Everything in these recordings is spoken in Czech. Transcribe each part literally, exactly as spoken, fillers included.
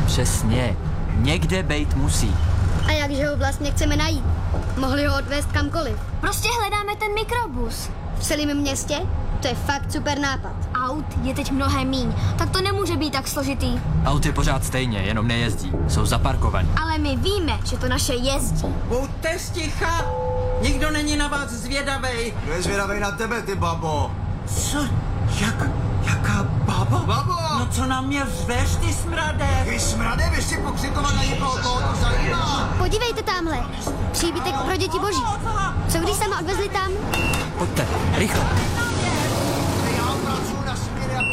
Přesně. Někde bejt musí. A jakže ho vlastně chceme najít? Mohli ho odvést kamkoliv. Prostě hledáme ten mikrobus. V celém městě? To je fakt super nápad. Aut je teď mnohem míň, tak to nemůže být tak složitý. Aut je pořád stejně, jenom nejezdí. Jsou zaparkovaný. Ale my víme, že to naše jezdí. Buďte sticha! Nikdo není na vás zvědavej. Kdo je zvědavej na tebe, ty babo? Co? Jak? Jaká baba? Babo! No co na mě řveš, ty smrade? Ty smrade, běž si pokřikovat na někoho, koho to zajímá. Podívejte tamhle. Příbytek pro děti boží. Co když jsme odvezli tam? Pojďte, rychle. Já pracuji na směry jako...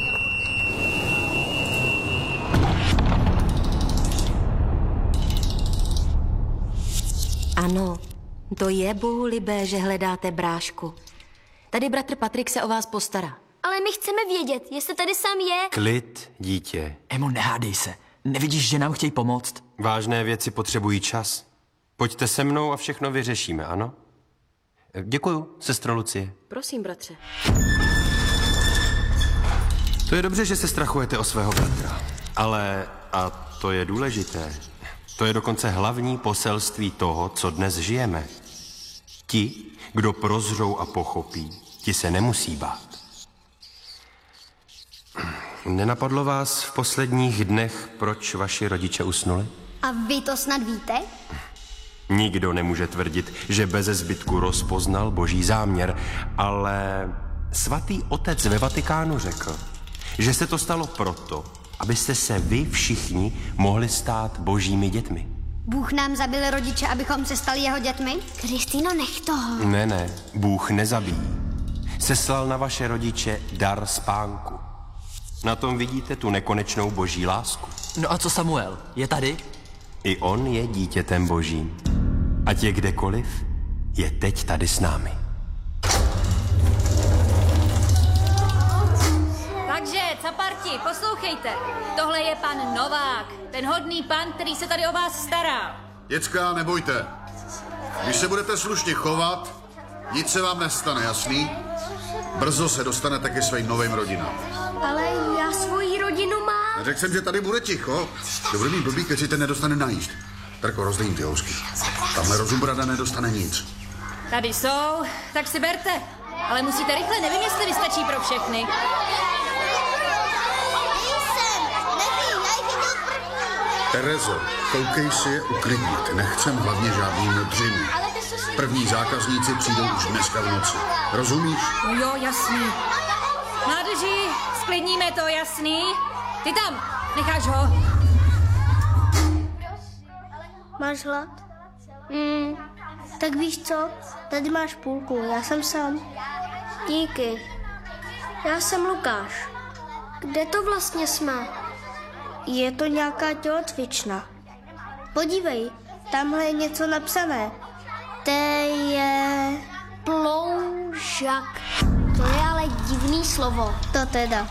Ano, to je bohulibé, že hledáte brášku. Tady bratr Patrik se o vás postará. Ale my chceme vědět, jestli tady sám je. Klid, dítě. Emo, nehádej se. Nevidíš, že nám chtějí pomoct? Vážné věci potřebují čas. Pojďte se mnou a všechno vyřešíme, ano? Děkuju, sestro Lucie. Prosím, bratře. To je dobře, že se strachujete o svého bratra. Ale, a to je důležité, to je dokonce hlavní poselství toho, co dnes žijeme. Ti, kdo prozřou a pochopí, ti se nemusí bát. Nenapadlo vás v posledních dnech, proč vaši rodiče usnuli? A vy to snad víte? Nikdo nemůže tvrdit, že beze zbytku rozpoznal boží záměr, ale svatý otec ve Vatikánu řekl, že se to stalo proto, abyste se vy všichni mohli stát božími dětmi. Bůh nám zabil rodiče, abychom se stali jeho dětmi? Kristýno, nech toho. Ne, ne, Bůh nezabíjí. Seslal na vaše rodiče dar spánku. Na tom vidíte tu nekonečnou boží lásku. No a co Samuel? Je tady? I on je dítětem božím. Ať je kdekoliv, je teď tady s námi. Takže, caparti, poslouchejte. Tohle je pan Novák, ten hodný pan, který se tady o vás stará. Děcka, nebojte. Když se budete slušně chovat, nic se vám nestane, jasný? Brzo se dostanete ke svým novým rodinám. Ale já svoji rodinu mám. Řekl jsem, že tady bude ticho. To bude mít blbý, když ten nedostane najíst. Trko, rozdejím ty housky. Tamhle rozumbrada nedostane nic. Tady jsou, tak si berte. Ale musíte rychle, nevím, jestli vystačí pro všechny. Terezo, koukej si je uklidnit. Nechcem hlavně žádný modřiny. První zákazníci přijdou už dneska v noci. Rozumíš? No jo, jasný. Mládeži, sklidníme to, jasný? Ty tam, necháš ho? Máš hlad? Mm, tak víš co? Tady máš půlku, já jsem sám. Díky. Já jsem Lukáš. Kde to vlastně jsme? Je to nějaká tělocvična. Podívej, tamhle je něco napsané. To je... Ploužak. To je ale divný slovo. To teda.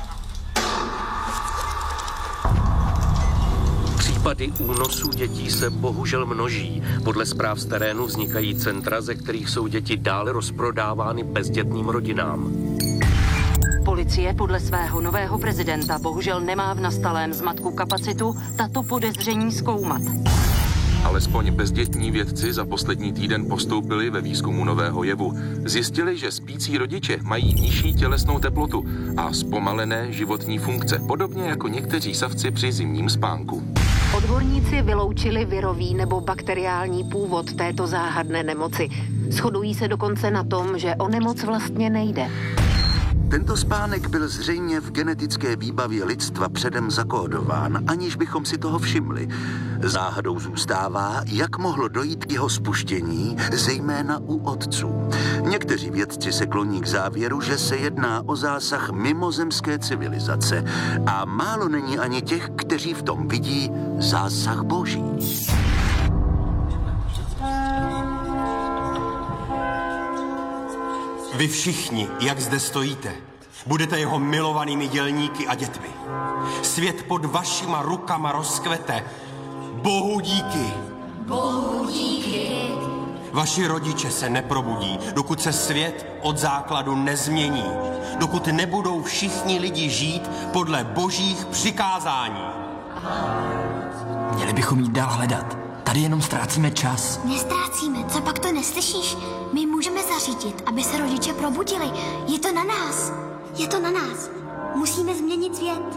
Případy únosů dětí se bohužel množí. Podle zpráv z terénu vznikají centra, ze kterých jsou děti dále rozprodávány bezdětným rodinám. Policie podle svého nového prezidenta bohužel nemá v nastalém zmatku kapacitu tato podezření zkoumat. Alespoň bezdětní vědci za poslední týden postoupili ve výzkumu nového jevu. Zjistili, že spící rodiče mají nižší tělesnou teplotu a zpomalené životní funkce, podobně jako někteří savci při zimním spánku. Odborníci vyloučili virový nebo bakteriální původ této záhadné nemoci. Shodují se dokonce na tom, že o nemoc vlastně nejde. Tento spánek byl zřejmě v genetické výbavě lidstva předem zakódován, aniž bychom si toho všimli. Záhadou zůstává, jak mohlo dojít k jeho spuštění, zejména u otců. Někteří vědci se kloní k závěru, že se jedná o zásah mimozemské civilizace a málo není ani těch, kteří v tom vidí zásah boží. Vy všichni, jak zde stojíte, budete jeho milovanými dělníky a dětmi. Svět pod vašima rukama rozkvete. Bohu díky. Bohu díky. Vaši rodiče se neprobudí, dokud se svět od základu nezmění. Dokud nebudou všichni lidi žít podle božích přikázání. bychom jí dál hledat. Tady jenom ztrácíme čas. Nestrácíme, co pak to neslyšíš? My můžeme zařídit, aby se rodiče probudili. Je to na nás. Je to na nás. Musíme změnit svět.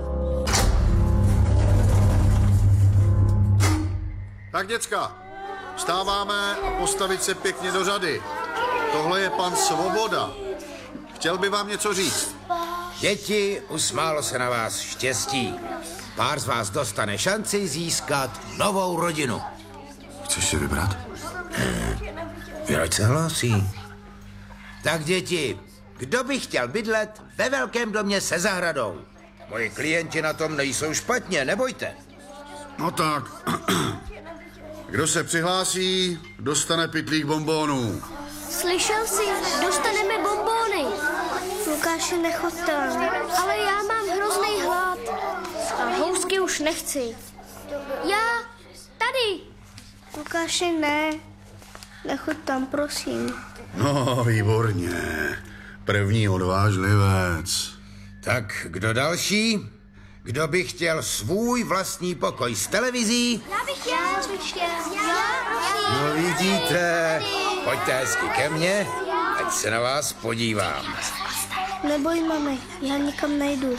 Tak děcka, vstáváme a postavit se pěkně do řady. Tohle je pan Svoboda. Chtěl by vám něco říct. Děti, usmálo se na vás štěstí. Pár z vás dostane šanci získat novou rodinu. Chceš si vybrat? Proč se hlásí? Tak děti, kdo by chtěl bydlet ve velkém domě se zahradou? Moji klienti na tom nejsou špatně, nebojte. No tak, kdo se přihlásí, dostane pytlík bonbónů. Slyšel jsi? Dostaneme bonbóny. Lukáši, nechod tam. Ale já mám hrozný hlad. A housky už nechci. Já? Tady. Lukáši, ne. Nechod tam, prosím. No, výborně. První odvážlivec. Tak kdo další? Kdo by chtěl svůj vlastní pokoj s televizí? Já bych chtěl. Já bych chtěl. Já. No vidíte, pojďte hezky ke mně, ať se na vás podívám. Neboj, mami, já nikam nejdu.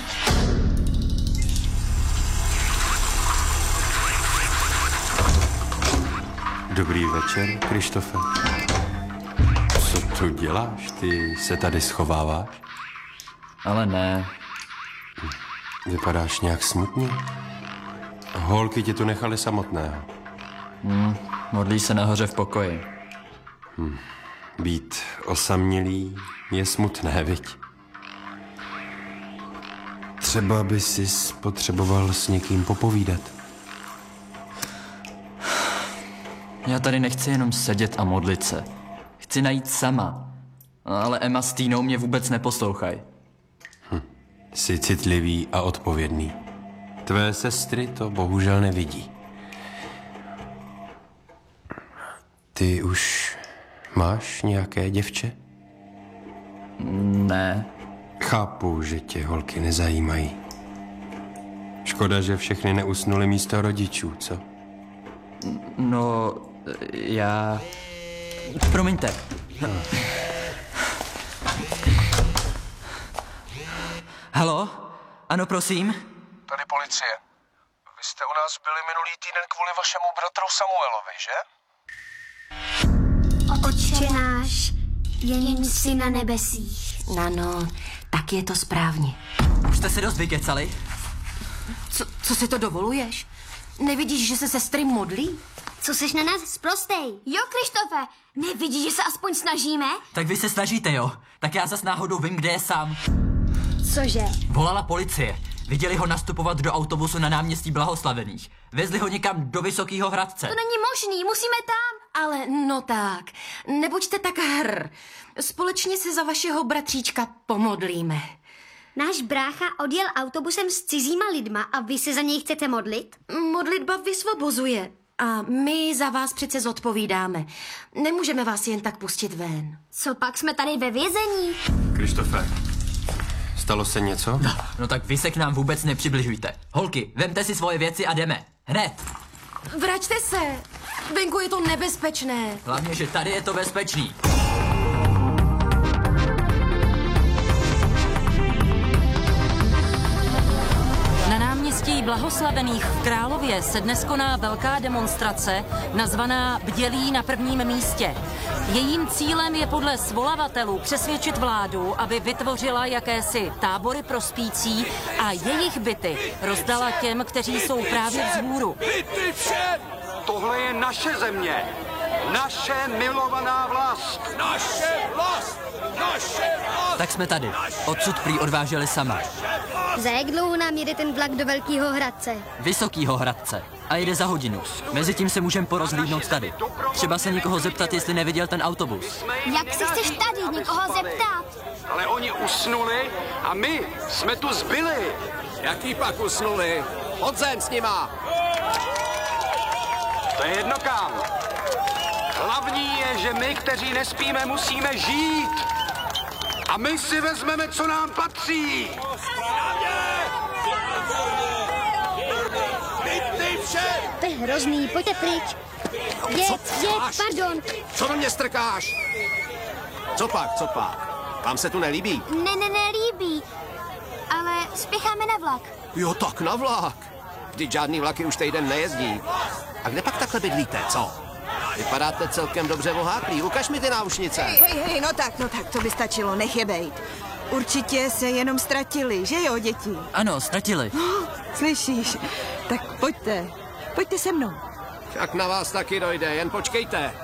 Dobrý večer, Krištofe. Co tu děláš? Ty se tady schováváš? Ale ne. Vypadáš nějak smutně? Holky tě tu nechali samotného. Hmm, modlí se nahoře v pokoji. Hm. Být osamělý je smutné, viď? Třeba by sis potřeboval s někým popovídat. Já tady nechci jenom sedět a modlit se. Chci najít sama. Ale Emma s Týnou mě vůbec neposlouchají. Hm. Jsi citlivý a odpovědný. Tvé sestry to bohužel nevidí. Ty už máš nějaké děvče? Ne. Chápu, že tě holky nezajímají. Škoda, že všechny neusnuly místo rodičů, co? No, já... Promiňte. Halo? Ano, prosím? Tady policie. Vy jste u nás byli minulý týden kvůli vašemu bratru Samuelovi, že? Otče náš, jen jsi na nebesích. Ano, tak je to správně. Už jste se dost vykecali? Co, co si to dovoluješ? Nevidíš, že se sestry modlí? Co seš na nás sprostej? Jo, Krištofe, nevidíš, že se aspoň snažíme? Tak vy se snažíte, jo? Tak já zas náhodou vím, kde je sám. Cože? Volala policie. Viděli ho nastupovat do autobusu na náměstí Blahoslavených. Vezli ho někam do Vysokýho Hradce. To není možný, musíme tam. Ale no tak, nebuďte tak hr. Společně se za vašeho bratříčka pomodlíme. Náš brácha odjel autobusem s cizíma lidma a vy se za něj chcete modlit? Modlitba vysvobozuje. A my za vás přece zodpovídáme. Nemůžeme vás jen tak pustit ven. Co pak jsme tady ve vězení? Krištofe, stalo se něco? No, no tak vy se k nám vůbec nepřibližujte. Holky, vemte si svoje věci a jdeme. Hned. Vraťte se. Venku je to nebezpečné. Hlavně, že tady je to bezpečný. Na náměstí Blahoslavených v Králově se dnes koná velká demonstrace nazvaná Bdělí na prvním místě. Jejím cílem je podle svolavatelů přesvědčit vládu, aby vytvořila jakési tábory pro spící a jejich byty rozdala těm, kteří jsou právě vzhůru. Byty všem! Tohle je naše země. Naše milovaná vlast. Naše vlast! Naše vlast! Tak jsme tady. Odsud prý odváželi sama. Za jak dlouho nám jede ten vlak do Velkýho Hradce? Vysokýho Hradce. A jede za hodinu. Mezitím se můžeme porozhlídnout tady. Třeba se někoho zeptat, jestli neviděl ten autobus. Jak si chceš tady někoho zeptat? Ale oni usnuli a my jsme tu zbyli. Jaký pak usnuli? Pod zem s nima! To je jedno kam. Hlavní je, že my, kteří nespíme, musíme žít. A my si vezmeme, co nám patří. Byty To je hrozný, pojďte pryč. Dět, dět, pardon. Co do mě strkáš? Co pak, co pak? Vám se tu nelíbí? Ne, ne, nelíbí. Ale spěcháme na vlak. Jo, tak na vlak. Vždyť žádný vlaky už týden nejezdí. A kde pak takhle bydlíte, co? Vypadáte celkem dobře oháklí. Ukaž mi ty náušnice. Hej, hej, hej, no tak, no tak, to by stačilo, nech je bejt. Určitě se jenom ztratili, že jo, děti? Ano, ztratili. Oh, slyšíš? Tak pojďte, pojďte se mnou. Tak na vás taky dojde, jen počkejte.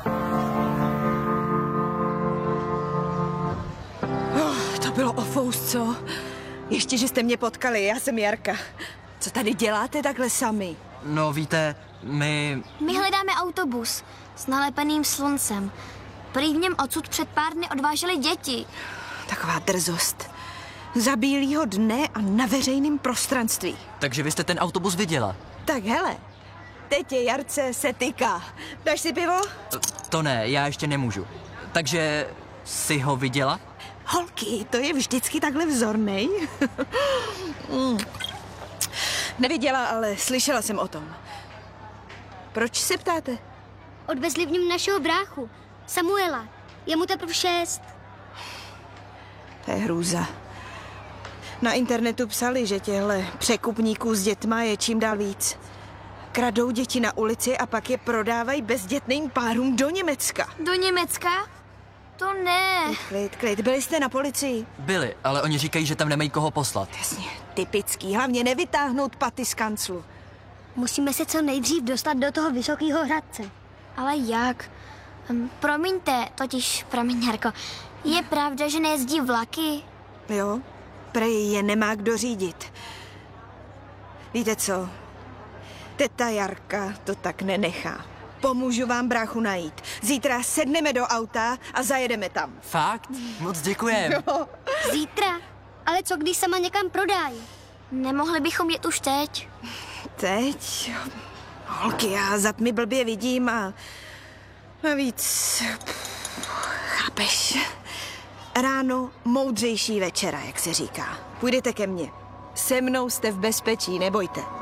Oh, to bylo ofous, co? Ještě, že jste mě potkali, já jsem Jarka. Co tady děláte takhle sami? No víte, my... My hledáme autobus s nalepeným sluncem. Prý v něm odsud před pár dny odváželi děti. Taková drzost. Za bílýho dne a na veřejném prostranství. Takže vy jste ten autobus viděla? Tak hele, teď je Jarce se tyká. Dáš si pivo? To ne, já ještě nemůžu. Takže jsi ho viděla? Holky, to je vždycky takhle vzornej. mm. Neviděla, ale slyšela jsem o tom. Proč se ptáte? Odvezli v něm našeho bráchu, Samuela. Je mu teprve šest. To je hrůza. Na internetu psali, že těhle překupníků s dětma je čím dál víc. Kradou děti na ulici a pak je prodávají bezdětným párům do Německa. Do Německa? To ne. Klid, klid. Byli jste na policii? Byli, ale oni říkají, že tam nemají koho poslat. Jasně, typický. Hlavně nevytáhnout paty z kanclu. Musíme se co nejdřív dostat do toho Vysokého Hradce. Ale jak? Um, promiňte, totiž, promiň, Jarko, je pravda, že nejezdí vlaky? Jo, prej je nemá kdo řídit. Víte co? Teta Jarka to tak nenechá. Pomůžu vám bráchu najít. Zítra sedneme do auta a zajedeme tam. Fakt? Moc děkujem. Jo. Zítra? Ale co když sama někam prodají? Nemohli bychom jet už teď? Teď? Holky, já za tmy blbě vidím a navíc... Chápeš? Ráno moudřejší večera, jak se říká. Půjdete ke mně. Se mnou jste v bezpečí, nebojte.